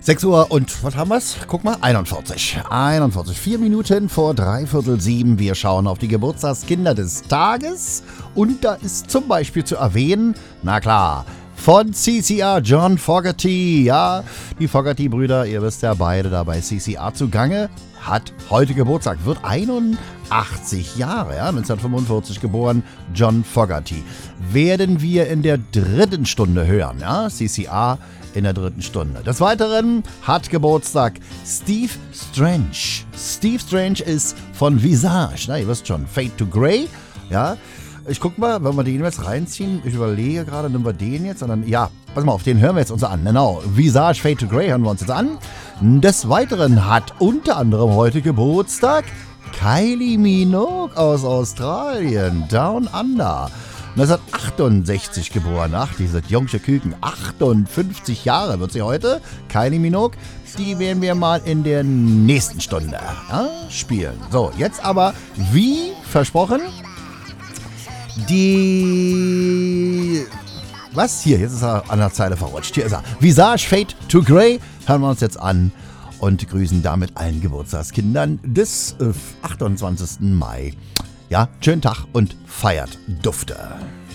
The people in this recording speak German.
6 Uhr und was haben wir's? Guck mal, 41. 4 Minuten vor 6:45. Wir schauen auf die Geburtstagskinder des Tages. Und da ist zum Beispiel zu erwähnen, na klar, von CCR John Fogerty. Ja, die Fogerty-Brüder, ihr wisst ja beide da bei CCR zugange, hat heute Geburtstag, wird 81 Jahre, ja, 1945 geboren, John Fogerty. Werden wir in der dritten Stunde hören, ja, CCR in der dritten Stunde. Des Weiteren hat Geburtstag Steve Strange. Steve Strange ist von Visage, na, ihr wisst schon, Fade to Grey, ja. Ich guck mal, wenn wir den jetzt reinziehen, ich überlege gerade, nehmen wir den jetzt, und dann, ja, pass mal auf, den hören wir jetzt uns an, genau, Visage, Fade to Grey hören wir uns jetzt an. Des Weiteren hat unter anderem heute Geburtstag Kylie Minogue aus Australien, Down Under. 1968 geboren, ach, diese jungsche Küken, 58 Jahre wird sie heute, Kylie Minogue, die werden wir mal in der nächsten Stunde spielen. So, jetzt aber, wie versprochen, was? Hier, jetzt ist er an der Zeile verrutscht. Hier ist er. Visage, Fade to Grey. Hören wir uns jetzt an und grüßen damit allen Geburtstagskindern des 28. Mai. Ja, schönen Tag und feiert Dufte.